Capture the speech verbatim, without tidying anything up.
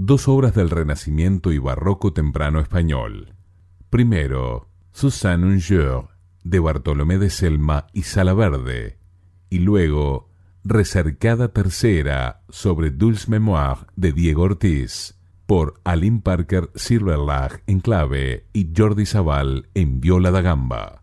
dos obras del Renacimiento y Barroco temprano español. Primero, Suzanne un jour, de Bartolomé de Selma y Salaverde, y luego Recercada tercera sobre Dulce Mémoire de Diego Ortiz, por Aline Parker Silverlag en clave y Jordi Sabal en viola da gamba.